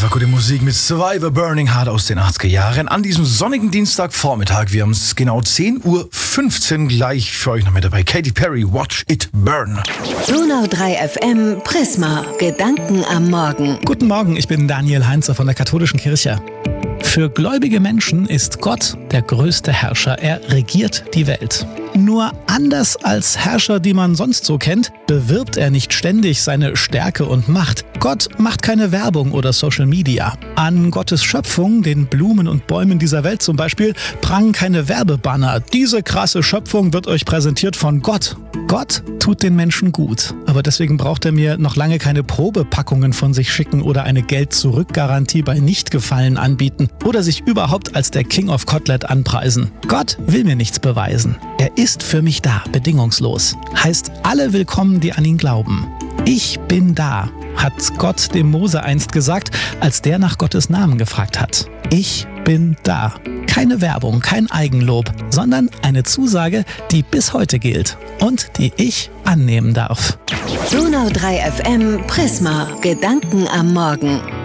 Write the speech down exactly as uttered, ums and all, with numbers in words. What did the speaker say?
gute Musik mit Survivor Burning Heart aus den achtziger Jahren an diesem sonnigen Dienstagvormittag. Wir haben es genau zehn Uhr fünfzehn gleich für euch noch mit dabei. Katy Perry, Watch It Burn. Donau drei F M Prisma, Gedanken am Morgen. Guten Morgen, ich bin Daniel Heinzer von der Katholischen Kirche. Für gläubige Menschen ist Gott der größte Herrscher. Er regiert die Welt. Nur anders als Herrscher, die man sonst so kennt, bewirbt er nicht ständig seine Stärke und Macht. Gott macht keine Werbung oder Social Media. An Gottes Schöpfung, den Blumen und Bäumen dieser Welt zum Beispiel, prangen keine Werbebanner. Diese krasse Schöpfung wird euch präsentiert von Gott. Gott tut den Menschen gut, aber deswegen braucht er mir noch lange keine Probepackungen von sich schicken oder eine Geld-Zurück-Garantie bei Nichtgefallen anbieten oder sich überhaupt als der King of Kotlet anpreisen. Gott will mir nichts beweisen. Er ist für mich da, bedingungslos. Heißt alle willkommen, die an ihn glauben. Ich bin da, hat Gott dem Mose einst gesagt, als der nach Gottes Namen gefragt hat. Ich bin da. Keine Werbung, kein Eigenlob, sondern eine Zusage, die bis heute gilt und die ich annehmen darf. Donau drei F M Prisma, Gedanken am Morgen.